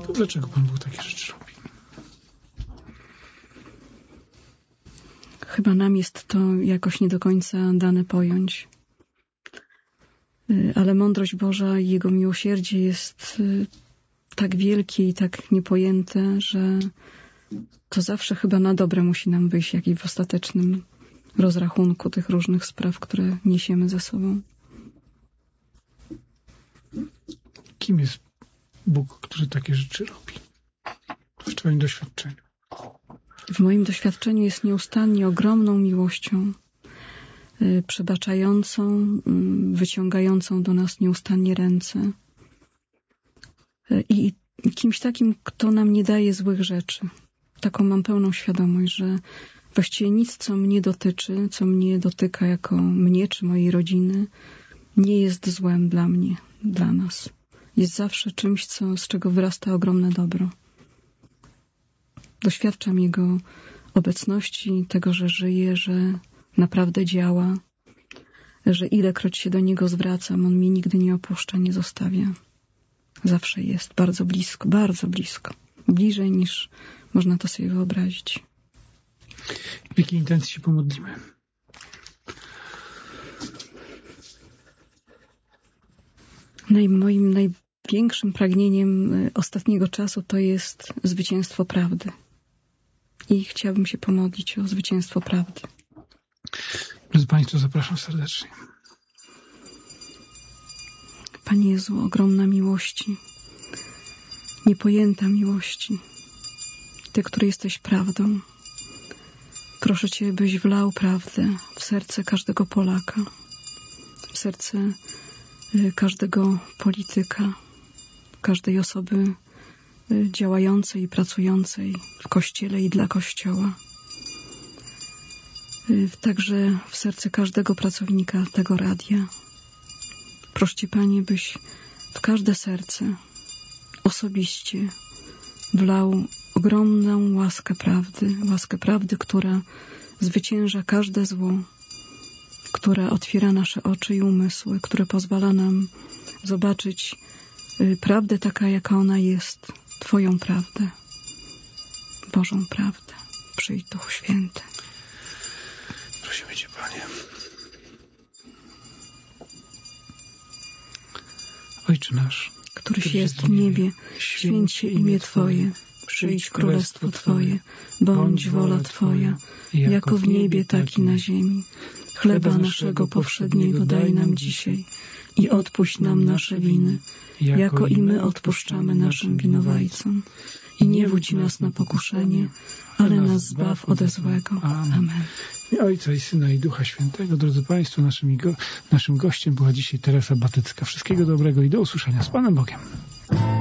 To dlaczego Pan Bóg takie rzeczy robi? Chyba nam jest to jakoś nie do końca dane pojąć. Ale mądrość Boża i Jego miłosierdzie jest tak wielkie i tak niepojęte, że to zawsze chyba na dobre musi nam wyjść, jak i w ostatecznym rozrachunku tych różnych spraw, które niesiemy ze sobą. Kim jest Bóg, który takie rzeczy robi? W Twoim doświadczeniu. W moim doświadczeniu jest nieustannie ogromną miłością, przebaczającą, wyciągającą do nas nieustannie ręce. I kimś takim, kto nam nie daje złych rzeczy. Taką mam pełną świadomość, że właściwie nic, co mnie dotyczy, co mnie dotyka jako mnie czy mojej rodziny, nie jest złem dla mnie, dla nas. Jest zawsze czymś, z czego wyrasta ogromne dobro. Doświadczam Jego obecności, tego, że żyje, że naprawdę działa, że ilekroć się do Niego zwracam, On mnie nigdy nie opuszcza, nie zostawia. Zawsze jest bardzo blisko, bardzo blisko. Bliżej niż można to sobie wyobrazić. W jakiej intencji się pomodlimy? Moim największym pragnieniem ostatniego czasu to jest zwycięstwo prawdy. I chciałabym się pomodlić o zwycięstwo prawdy. Drodzy Państwo, zapraszam serdecznie. Panie Jezu, ogromna miłości, niepojęta miłości, Ty, który jesteś prawdą. Proszę Cię, byś wlał prawdę w serce każdego Polaka, w serce każdego polityka, każdej osoby działającej i pracującej w Kościele i dla Kościoła. Także w serce każdego pracownika tego radia. Proszę Cię, Panie, byś w każde serce osobiście wlał ogromną łaskę prawdy, która zwycięża każde zło, która otwiera nasze oczy i umysły, które pozwala nam zobaczyć prawdę taka, jaka ona jest, Twoją prawdę, Bożą prawdę. Przyjdź, Duchu Święty. Prosimy Cię, Panie. Ojcze nasz, któryś jest w niebie, święć się imię Twoje, przyjdź królestwo Twoje, bądź wola Twoja, jako w niebie, tak i na ziemi. Chleba naszego powszedniego daj nam dzisiaj i odpuść nam nasze winy, jako i my odpuszczamy naszym winowajcom. I nie wódź nas na pokuszenie, ale nas zbaw ode złego. Amen. I Ojca, i Syna, i Ducha Świętego. Drodzy Państwo, naszym gościem była dzisiaj Teresa Batycka. Wszystkiego dobrego i do usłyszenia z Panem Bogiem.